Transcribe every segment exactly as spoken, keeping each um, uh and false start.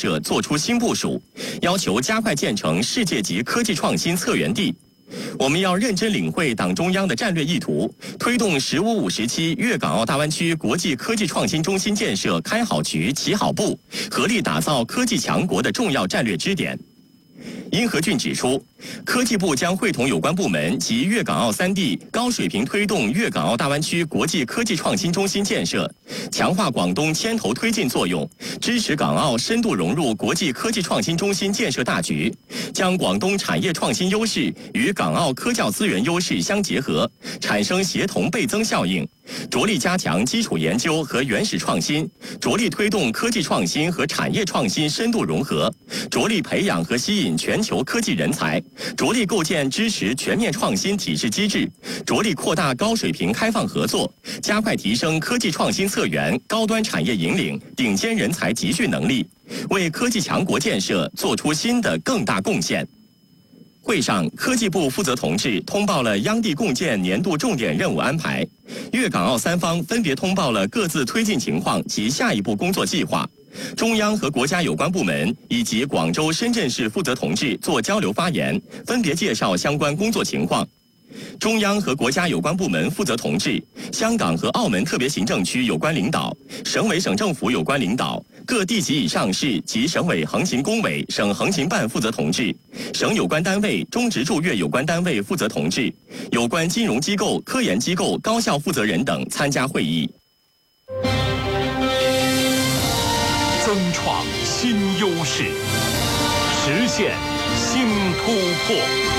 设作出新部署，要求加快建成世界级科技创新策源地。我们要认真领会党中央的战略意图，推动“十五五”时期粤港澳大湾区国际科技创新中心建设开好局、起好步，合力打造科技强国的重要战略支点。殷和俊指出，科技部将会同有关部门及粤港澳三地高水平推动粤港澳大湾区国际科技创新中心建设，强化广东牵头推进作用，支持港澳深度融入国际科技创新中心建设大局，将广东产业创新优势与港澳科教资源优势相结合，产生协同倍增效应，着力加强基础研究和原始创新，着力推动科技创新和产业创新深度融合，着力培养和吸引全球科技人才，着力构建支持全面创新体制机制，着力扩大高水平开放合作，加快提升科技创新策源、高端产业引领、顶尖人才集聚能力，为科技强国建设做出新的更大贡献。会上，科技部负责同志通报了央地共建年度重点任务安排，粤港澳三方分别通报了各自推进情况及下一步工作计划。中央和国家有关部门以及广州、深圳市负责同志做交流发言，分别介绍相关工作情况。中央和国家有关部门负责同志、香港和澳门特别行政区有关领导、省委省政府有关领导、各地级以上市及省委横行工委、省横行办负责同志、省有关单位、中直驻粤有关单位负责同志、有关金融机构、科研机构、高校负责人等参加会议。 增创新优势，实现新突破。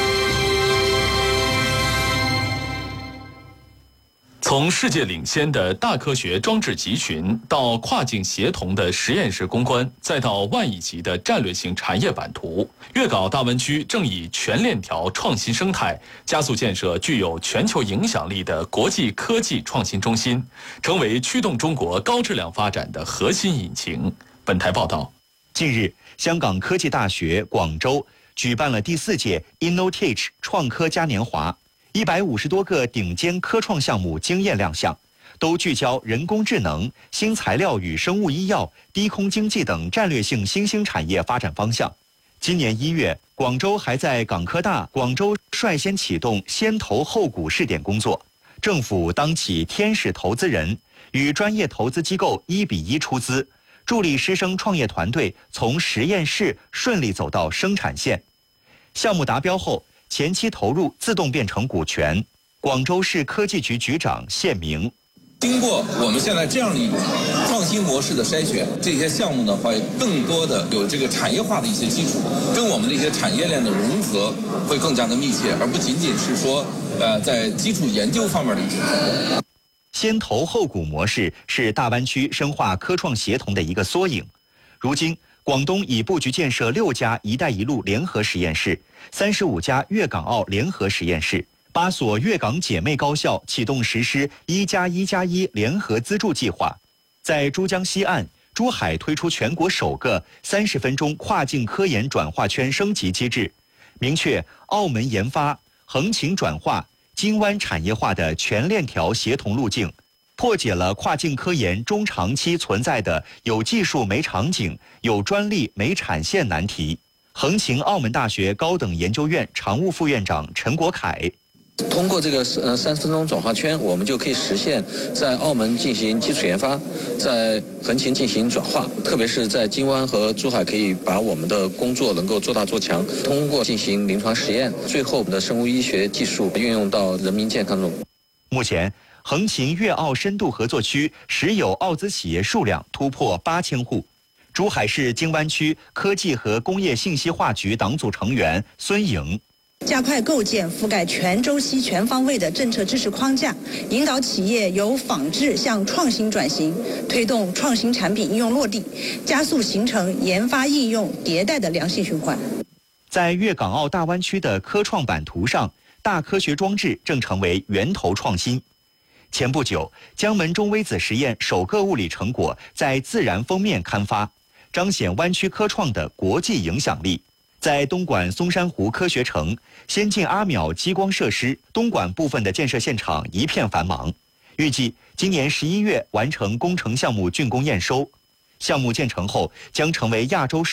从世界领先的大科学装置集群，到跨境协同的实验室攻关，再到万亿级的战略性产业版图，粤港澳大湾区正以全链条创新生态，加速建设具有全球影响力的国际科技创新中心，成为驱动中国高质量发展的核心引擎。本台报道， 近日，香港科技大学广州举办了第四届 InnoTeach 创科嘉年华。一百五十多个顶尖科创项目惊艳亮相，都聚焦人工智能、新材料与生物医药、低空经济等战略性新兴产业发展方向。今年一月，广州还在港科大广州率先启动先投后股试点工作，政府当起天使投资人，与专业投资机构一比一出资，助力师生创业团队从实验室顺利走到生产线。项目达标后，前期投入自动变成股权。广州市科技局局长谢明， 经过我们现在这样的一种创新模式的筛选，这些项目的话，更多的有这个产业化的一些基础，跟我们的一些产业链的融合会更加的密切，而不仅仅是说，呃，在基础研究方面的一些投入。 先投后股模式是大湾区深化科创协同的一个缩影。如今，广东已布局建设六家“一带一路”联合实验室，三十五家粤港澳联合实验室，八所粤港姐妹高校启动实施“一加一加一”联合资助计划。在珠江西岸，珠海推出全国首个三十分钟跨境科研转化圈升级机制，明确澳门研发、横琴转化、金湾产业化的全链条协同路径。破解了跨境科研中长期存在的有技术没场景、有专利没产线难题。横琴澳门大学高等研究院常务副院长陈国凯， 通过这个呃三十分钟转化圈，我们就可以实现在澳门进行基础研发，在横琴进行转化，特别是在金湾和珠海可以把我们的工作能够做大做强，通过进行临床实验，最后我们的生物医学技术运用到人民健康中。 目前，横琴粤澳深度合作区实有澳资企业数量突破八千户。珠海市金湾区科技和工业信息化局党组成员孙颖， 加快构建覆盖全周期、全方位的政策支持框架，引导企业由仿制向创新转型，推动创新产品应用落地，加速形成研发应用迭代的良性循环。 在粤港澳大湾区的科创版图上，大科学装置正成为源头创新。前不久，江门中微子实验首个物理成果在《自然》封面刊发，彰显湾区科创的国际影响力。在东莞松山湖科学城，先进阿秒激光设施东莞部分的建设现场一片繁忙，预计今年十一月完成工程项目竣工验收。项目建成后，将成为亚洲